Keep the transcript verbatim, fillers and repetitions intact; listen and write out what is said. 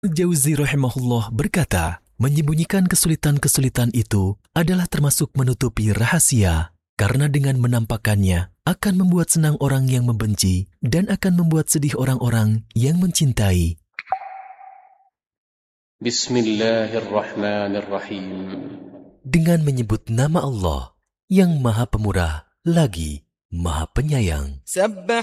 Jauzi rahimahullah berkata, menyembunyikan kesulitan-kesulitan itu adalah termasuk menutupi rahasia, karena dengan menampakkannya akan membuat senang orang yang membenci dan akan membuat sedih orang-orang yang mencintai. Bismillahirrahmanirrahim. Dengan menyebut nama Allah yang Maha Pemurah lagi Maha Penyayang.